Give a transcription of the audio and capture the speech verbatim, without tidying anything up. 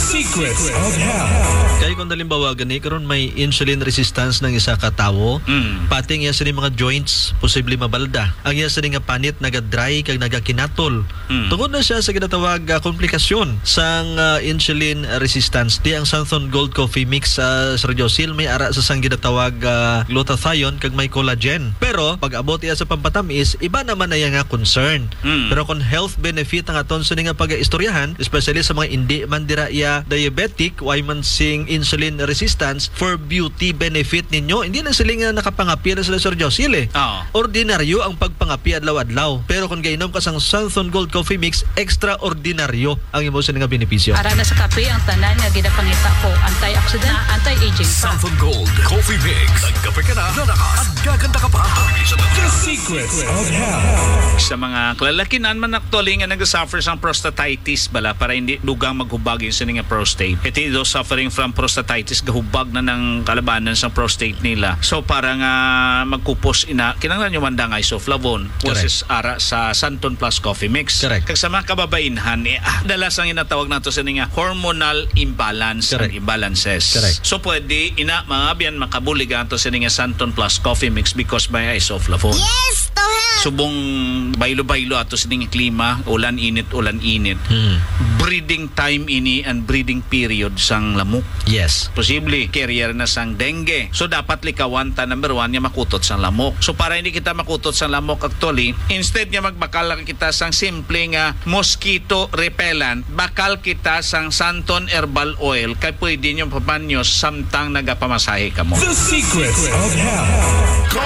Secrets of Health. Kaya kung dalimbawa gani karon may insulin resistance ng isa ka tawo, Mm. pati nga sa mga joints posible mabalda. Ang iya sa nga panit naga-dry kag nagakinatol. Mm. Tungod na siya sa ginatawag uh, komplikasyon sang uh, insulin resistance. Di ang Santon Gold Coffee Mix sa uh, Sergiosil may ara sa sang ginatawag uh, glutathione kag may collagen. Pero pag abot iya sa pampatamis, iba naman na iya nga concern. Mm. Pero kung health benefit ang aton sa nga pag-istoryahan, especially sa mga hindi man dira iya diabetic, why man sing insulin resistance for beauty benefit ninyo, hindi na sila nga nakapangapi na sila Sir Josil eh. Oo. Ordinaryo ang pagpangapi adlaw-adlaw. Pero kung gainom ka sang Santon Gold Coffee Mix, extraordinaryo ang imo sa nga benepisyo. Ara na sa kape ang tanan nga ginapangita ko, antioxidant, anti-aging pa. Santon Gold Coffee Mix. Nagkape ka na, nanakas at gaganda ka pa. The Secrets of Health. Sa mga kalalakinan man actually nga nag-suffer sa prostatitis bala para hindi dugang maghubag yung sa nga prostate. Iti those suffering from prostatitis gahubag na ng kalabanan sa prostate nila. So para nga magkupos ina kinahanglan yung mandang isoflavone versus ara sa Santon Plus Coffee Mix. Correct. Kag sa mga kababainhan eh, ah, dalas ang inatawag nato sa nga hormonal imbalance Correct. and imbalances. Correct. So pwede ina mga biyan makabulig ato sa nga Santon Plus Coffee Mix because by isoflavone. Yes, to help. Subong baylo-baylo ato sa nga klima, ulan-init, ulan-init. Hmm. Breeding time ini and breeding period sang lamok. Yes. Posible carrier na sang dengue. So dapat likawan ta number one nga makutot sang lamok. So para hindi kita makutot sang lamok actually, instead nga magbakal lang kita sang simple nga mosquito repellent, bakal kita sang Santon Herbal Oil kay pwede nyo papanyos samtang nagapamasahe ka mo. The Secrets of Health.